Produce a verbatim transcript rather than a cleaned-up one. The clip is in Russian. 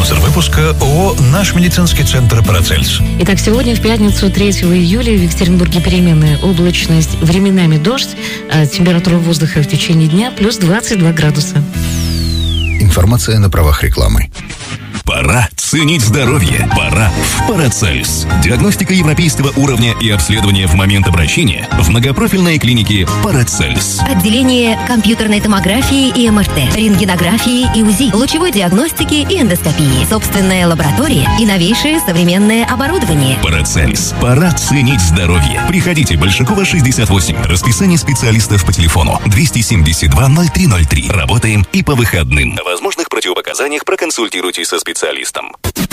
Спонсор выпуска ООО «Наш медицинский центр Парацельс». Итак, сегодня в пятницу, третьего июля, в Екатеринбурге переменная облачность, временами дождь, а температура воздуха в течение дня плюс двадцать два градуса. Информация на правах рекламы. Пора ценить здоровье. Пора в Парацельс. Диагностика европейского уровня и обследование в момент обращения в многопрофильной клинике Парацельс. Отделение компьютерной томографии и эм эр тэ, рентгенографии и УЗИ, лучевой диагностики и эндоскопии, собственная лаборатория и новейшее современное оборудование. Парацельс. Пора ценить здоровье. Приходите, Большакова, шестьдесят восемь. Расписание специалистов по телефону двести семьдесят два ноль три ноль три. Работаем и по выходным. О возможных противопоказаниях проконсультируйтесь со специалистом.